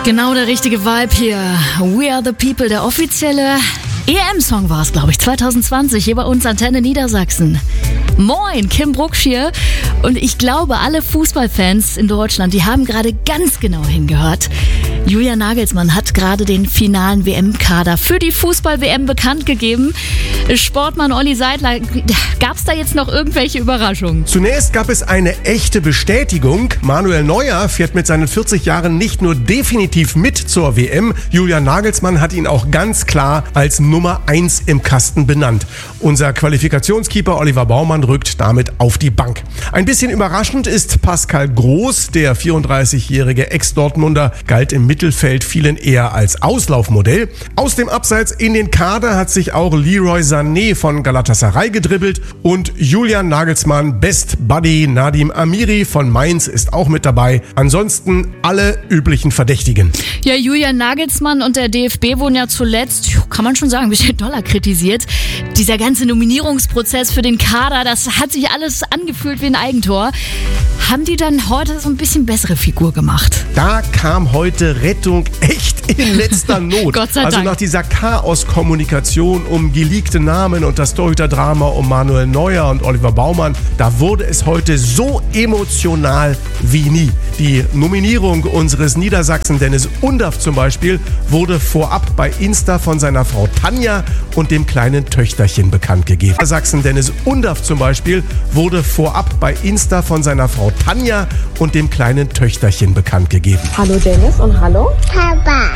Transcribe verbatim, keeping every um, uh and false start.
Genau der richtige Vibe hier. We Are The People, der offizielle E M-Song war es, glaube ich, zwanzig zwanzig, hier bei uns Antenne Niedersachsen. Moin, Kim Brucksch hier. Und ich glaube, alle Fußballfans in Deutschland, die haben gerade ganz genau hingehört. Julian Nagelsmann hat gerade den finalen W M-Kader für die Fußball-W M bekannt gegeben. Sportmann Olli Seidler, gab es da jetzt noch irgendwelche Überraschungen? Zunächst gab es eine echte Bestätigung. Manuel Neuer fährt mit seinen vierzig Jahren nicht nur definitiv mit zur W M. Julian Nagelsmann hat ihn auch ganz klar als Nummer eins im Kasten benannt. Unser Qualifikationskeeper Oliver Baumann rückt damit auf die Bank. Ein bisschen überraschend ist Pascal Groß. Der vierunddreißigjährige Ex-Dortmunder galt im Mittelfeld vielen eher als Auslaufmodell. Aus dem Abseits in den Kader hat sich auch Leroy Sané von Galatasaray gedribbelt und Julian Nagelsmann Best Buddy Nadim Amiri von Mainz ist auch mit dabei. Ansonsten alle üblichen Verdächtigen. Ja, Julian Nagelsmann und der D F B wurden ja zuletzt, kann man schon sagen, ein bisschen doller kritisiert. Dieser ganze Nominierungsprozess für den Kader, das hat sich alles angefühlt wie ein Eigentor. Haben die dann heute so ein bisschen bessere Figur gemacht? Da kam heute Rettung echt in letzter Not. Gott sei Dank. Also nach dieser Chaos-Kommunikation um geleakte Namen und das Torhüter-Drama um Manuel Neuer und Oliver Baumann, da wurde es heute so emotional wie nie. Die Nominierung unseres Niedersachsen Dennis Undaff zum Beispiel wurde vorab bei Insta von seiner Frau Tanja und dem kleinen Töchterchen bekannt gegeben. Niedersachsen Dennis Undaff zum Beispiel wurde vorab bei Insta von seiner Frau Tanja und dem kleinen Töchterchen bekannt gegeben. Hallo Dennis und hallo Papa.